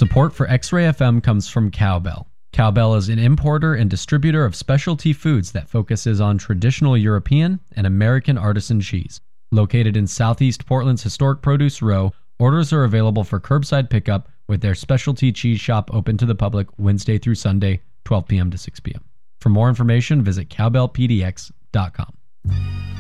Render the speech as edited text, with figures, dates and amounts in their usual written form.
Support for X-Ray FM comes from Cowbell. Cowbell is an importer and distributor of specialty foods that focuses on traditional European and American artisan cheese. Located in Southeast Portland's historic Produce Row, orders are available for curbside pickup with their specialty cheese shop open to the public Wednesday through Sunday, 12 p.m. to 6 p.m. For more information, visit cowbellpdx.com.